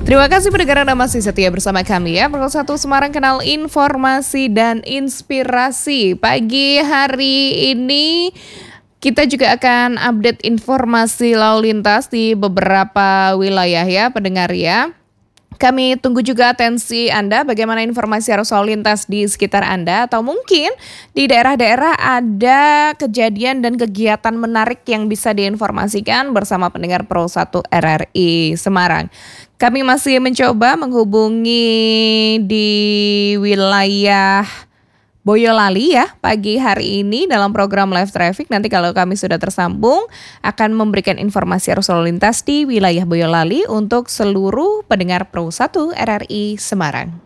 Terima kasih pendengar Anda masih setia bersama kami ya. Pro 1 Semarang, kenal informasi dan inspirasi. Pagi hari ini kita juga akan update informasi lalu lintas di beberapa wilayah ya pendengar ya. Kami tunggu juga atensi Anda bagaimana informasi arus lalu lintas di sekitar Anda, atau mungkin di daerah-daerah ada kejadian dan kegiatan menarik yang bisa diinformasikan bersama pendengar Pro 1 RRI Semarang. Kami masih mencoba menghubungi di wilayah Boyolali ya pagi hari ini dalam program Live Traffic. Nanti kalau kami sudah tersambung akan memberikan informasi arus lalu lintas di wilayah Boyolali untuk seluruh pendengar Pro 1 RRI Semarang.